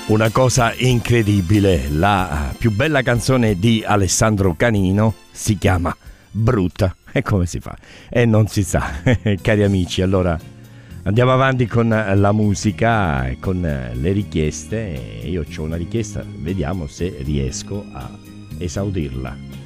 Una cosa incredibile, la più bella canzone di Alessandro Canino si chiama Brutta. E come si fa? E non si sa, cari amici. Allora andiamo avanti con la musica e con le richieste. Io ho una richiesta, vediamo se riesco a esaudirla.